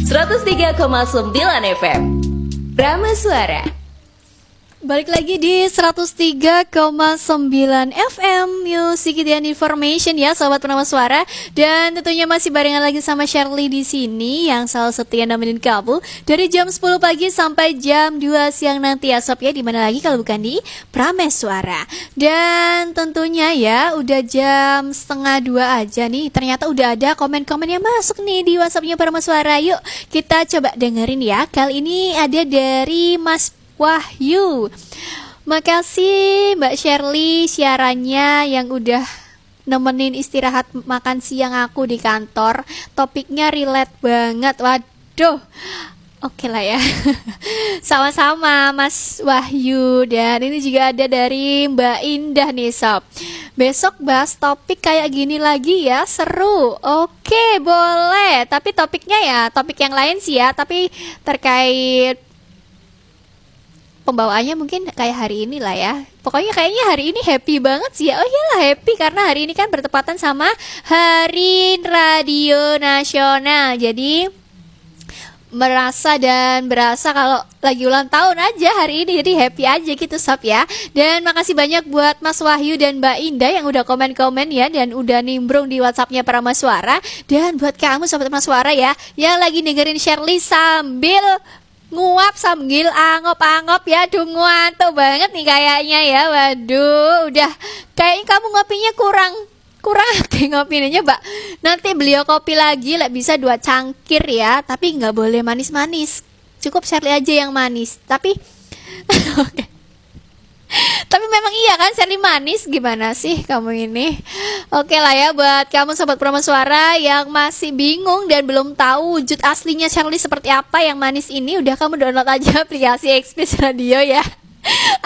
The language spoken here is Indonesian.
103,9 FM Prama Suara. Balik lagi di 103,9 FM Music dan Information ya Sobat Prama Suara. Dan tentunya masih barengan lagi sama Shirley di sini yang selalu setia nemenin kamu dari jam 10 pagi sampai jam 2 siang nanti ya Sob ya. Dimana lagi kalau bukan di Prama Suara. Dan tentunya ya udah jam setengah 2 aja nih. Ternyata udah ada komen-komen yang masuk nih di WhatsAppnya Prama Suara. Yuk kita coba dengerin ya. Kali ini ada dari Mas Wahyu. Makasih Mbak Shirley siarannya yang udah nemenin istirahat makan siang aku di kantor. Topiknya relate banget. Waduh. Oke lah ya. Sama-sama Mas Wahyu. Dan ini juga ada dari Mbak Indah nih Sob. Besok bahas topik kayak gini lagi ya. Seru. Oke boleh. Tapi topiknya ya topik yang lain sih ya. Tapi terkait pembawaannya mungkin kayak hari ini lah ya. Pokoknya kayaknya hari ini happy banget sih ya. Oh iyalah happy karena hari ini kan bertepatan sama Hari Radio Nasional. Jadi merasa dan berasa kalau lagi ulang tahun aja hari ini. Jadi happy aja gitu Sob ya. Dan makasih banyak buat Mas Wahyu dan Mbak Indah yang udah komen-komen ya. Dan udah nimbrung di WhatsAppnya Prama Suara. Dan buat kamu Sobat Prama Suara ya yang lagi dengerin Shirley sambil nguap sambil angop-angop ya. Duh ngantuk banget nih kayaknya ya. Waduh udah kayaknya kamu ngopinya kurang kayak ngopinya. Mbak nanti beliau kopi lagi lah bisa 2 cangkir ya. Tapi gak boleh manis-manis. Cukup Shirley aja yang manis. Tapi oke. Tapi memang iya kan Shirley manis. Gimana sih kamu ini? Oke lah ya buat kamu Sobat Prama Suara yang masih bingung dan belum tahu wujud aslinya Shirley seperti apa yang manis ini, udah kamu download aja aplikasi Express Radio ya.